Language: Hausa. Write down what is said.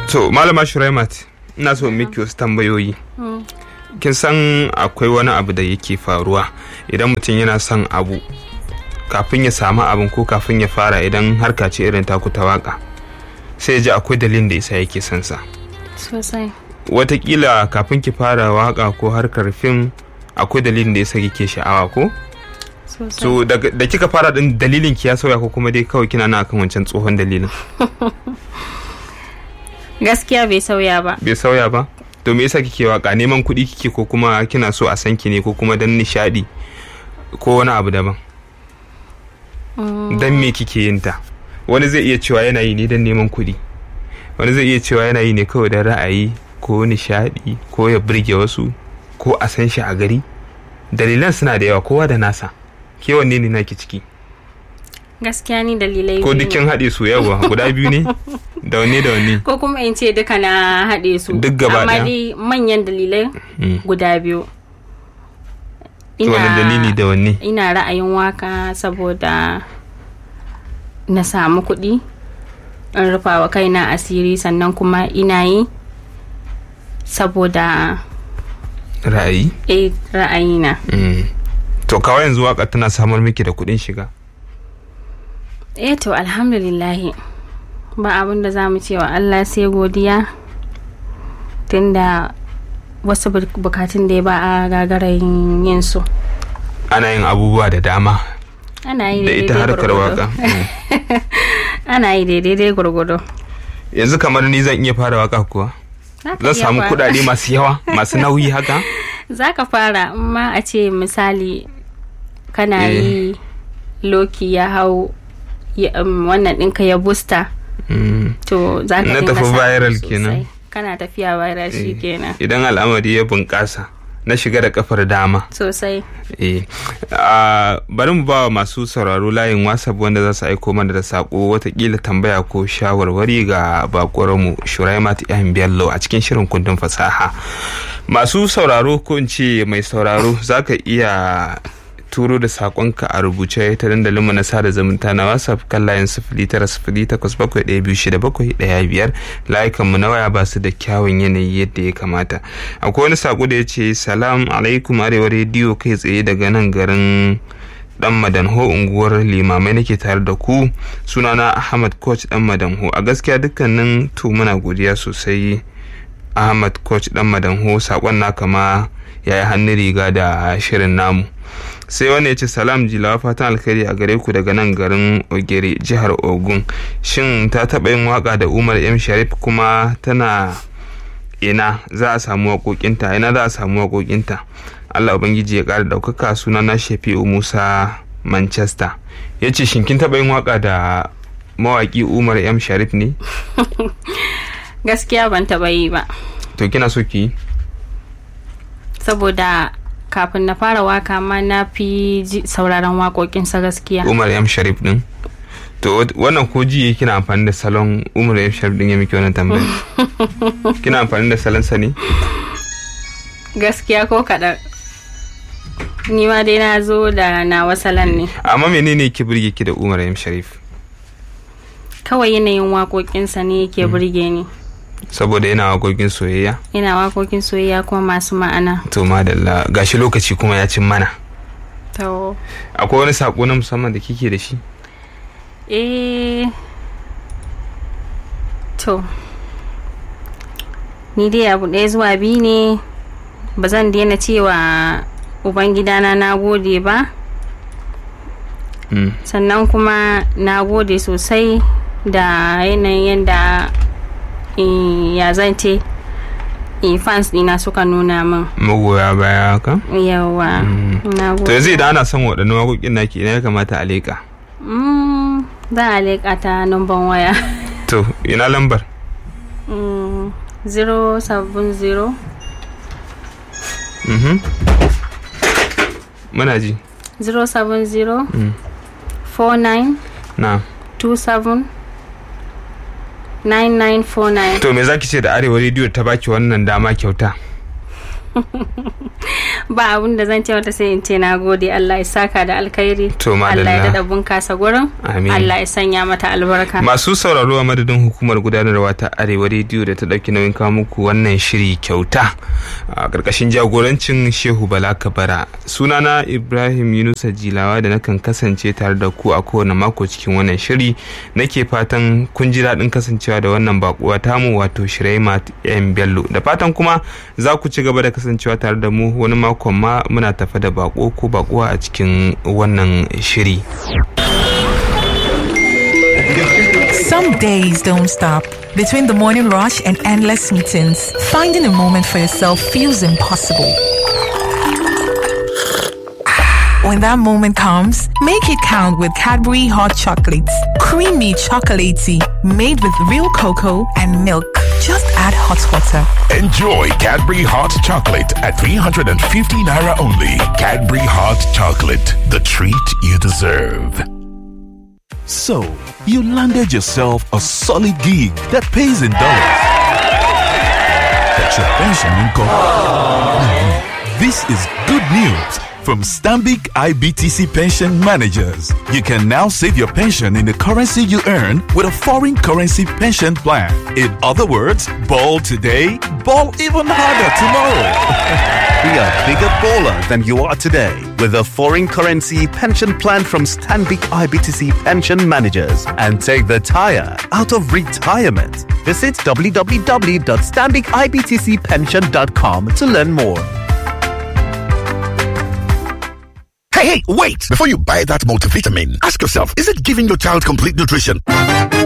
To malama Shuraimat, ina so miki wasu tambayoyi. Kin san akwai wani abu da yake faruwa idan mutum yana son abu kafin ya samu abin ko kafin ya fara, idan harka ce irin taku ta waka, sai ya ji akwai dalilin da yasa yake son sa sosai. Watakila kafin ki fara waka ko harkar fim akwai dalilin da yasa kike sha'awa ko? So da kika fara din dalilin ki ya sauya ko kuma dai kawai kina na akan wancan tsohon dalilin? Gaskiya bai sauya ba. Bai sauya ba? To me yasa kike waka? Neman kuɗi kike ko kuma kina so a san ki ne ko kuma dan nishadi ko wani abu daban? Dan me kike yin ta? Wani zai iya cewa yana yi ne dan neman kuɗi, wani zai iya cewa yana yi ne kawai da ra'ayi ko nishadi ko ya burge wasu ko a san shi a gari. Dalilan suna da yawa, kowa da nasa. Ke wanne ne naki ciki? Gaskiya ni dalilai ko dukkin haɗe su yawa guda biyu ne? Da wanne da wanne? Ko kuma in ce duka na haɗe su duk gaba ɗaya? Amma dai manyan dalilai guda biyu. Wani dalili da wanne? Ina ra'ayin waka saboda na samu kuɗi in rufa wa kaina asiri, sannan kuma ina yi saboda ra'ayi? Ra'ayina. To kawai yanzu waka tana samar miki da kuɗin shiga? To alhamdulillahi, ba abin da za mu ce wa Allah sai godiya, tunda wasu bukatun da ba a gagarayin yin su. Ana yin abubuwa da dama ana yi da ita harkar waka. Ana yi daidai gurgudu. Yanzu kamar ni zan iya fara waka kuwa? Zan samu kudade masu yawa, masu nauyi haka? Za ka fara, amma a ce misali kana yi loki ya hau wannan ɗinka ya busta, to za ka na tafi viral kenan. Kana tafiya viral shi kenan. Idan al'amari ya bunƙasa na shiga da kafar dama sosai. Bari mu ba masu sauraro layin WhatsApp wanda za su aiko mana da sako, watakila tambaya ko shawarwari ga bakwarmu Shuraimat M Bello a cikin shirin kundin fasaha. Masu sauraro ko in ce mai sauraro, za ka iya turo da sakonka a rubuce ta dandalinmu na sada zumunta na WhatsApp kan layin 0908712675. layukanmu na waya ba su da kyawun yanayi yadda ya kamata. Akwai wani sako da ya ce salam alaikum arewa rediyo kai tsaye daga nan garin dan madanho unguwar limamai nake tare da ku, sunana Ahmad Coach dan madanho. A gaskiya dukkanin to muna godiya sosai Ahmad Coach dan madanho, sakon naka ma yayi hannun riga da shirin namu. Sai wani ya ce salam jilawa, fatan alkhairi a gare ku daga nan garin Ogere jihar Ogun. Shin ta taɓa yin waka da Umar M Sharif, kuma tana ina za a samu waƙoƙinta? Ina za a samu waƙoƙinta? Allah ubangiji ya ƙara ɗaukaka. Suna na Shafi'u Musa Manchester. Ya ce shin kin taɓa yin waka da mawaƙi Umar M Sharif ne? Gaskiya ban taɓa yi ba. To kina so ki yi? Saboda kafin na fara waka ma na fi sauraron waƙoƙinsa gaskiya. Umar M Sharif din? To wannan ko ji kina amfani da salon Umar M Sharif din ya miki wannan tambaya? Kina amfani da salon sa ne? Gaskiya ko kaɗan. Ni ma dai na zo da nawa salon ne. Amma menene ke burge ki da Umar M Sharif? Kawai yanayin waƙoƙinsa ne yake burge ni. Saboda yana waƙoƙin soyayya? Yana waƙoƙin soyayya kuma masu ma'ana. To madalla, gashi lokaci kuma ya cin mana. To akwai wani sako na musamman da kike da shi? To ni dai abu ɗaya zuwa biyu ne. Ba zan daina cewa ubangidana na gode ba. Sannan kuma na gode sosai da yanayin yadda ya zance fans dina suka nuna min magoya baya haka. Yawa. To yanzu idan ana son waɗannan waƙoƙin naki, ina ya kamata a leƙa? Za a leƙa ta numban waya. To ina lambar? 070 muna ji. 070 49 na 27 9949. To me zaki ce da Arewa rediyo ta baki wannan dama kyauta? ba abun da zan ce mata sai in ce na gode. Allah ya saka da alkhairi. Allah ya dada bunkasa gurin. Allah ya sanya mata albarka. Masu sauraro a madadin hukumar gudanarwa ta Arewa Radio da ta dauki nauyin kawo muku wannan shiri kyauta a karkashin jagorancin Shehu Bala Kabara. Sunana Ibrahim Yunusa Jilawa da nakan kasance tare da ku a kowane mako cikin wannan shiri. Nake fatan kun ji daɗin kasancewa da wannan bakuwa tamu wato Shiraimat M Bello. Da fatan kuma za ku ci gaba da kasancewa tare da mu wani makon ma muna tafa da bako ko bakuwa a cikin wannan shiri. Some days don't stop. Between the morning rush and endless meetings, finding a moment for yourself feels impossible. When that moment comes, make it count with Cadbury Hot Chocolates. Creamy chocolatey, made with real cocoa and milk. Just add hot water. Enjoy Cadbury Hot Chocolate at 350 Naira only. Cadbury Hot Chocolate, the treat you deserve. So, you landed yourself a solid gig that pays in dollars. That's your pension income. This is good news from Stanbic IBTC Pension Managers. You can now save your pension in the currency you earn with a foreign currency pension plan. In other words, ball today, ball even harder tomorrow. Be a bigger baller than you are today with a foreign currency pension plan from Stanbic IBTC Pension Managers and take the tire out of retirement. Visit www.stanbicibtcpension.com to learn more. Hey, wait! Before you buy that multivitamin, ask yourself, is it giving your child complete nutrition?